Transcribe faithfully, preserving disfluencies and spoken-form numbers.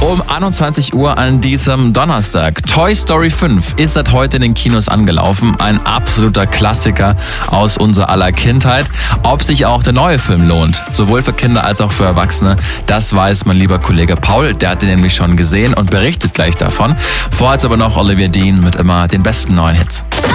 um einundzwanzig Uhr an diesem Donnerstag. Toy Story fünf ist seit heute in den Kinos angelaufen. Ein absoluter Klassiker aus unserer aller Kindheit. Ob sich auch der neue Film lohnt, sowohl für Kinder als auch für Erwachsene, das weiß mein lieber Kollege Paul. Der hat den nämlich schon gesehen und berichtet gleich davon. Vorher jetzt aber noch Olivia Dean mit immer den besten neuen Hits.